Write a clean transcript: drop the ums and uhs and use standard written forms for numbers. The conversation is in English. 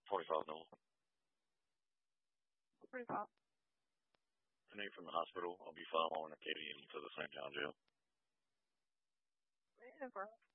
45 Noel. 45. I need from the hospital. I'll be following the KDM to the St. John jail. Yeah, bro.